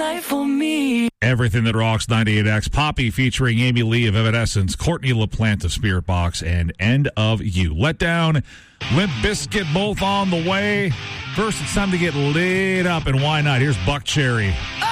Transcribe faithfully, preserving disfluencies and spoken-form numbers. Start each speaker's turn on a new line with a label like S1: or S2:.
S1: life for me.
S2: Everything that rocks ninety-eight X. Poppy featuring Amy Lee of Evanescence, Courtney LaPlante of Spirit Box, and End of You. Let Down, Limp Bizkit, both on the way. First, it's time to get lit up, and why not? Here's Buck Cherry.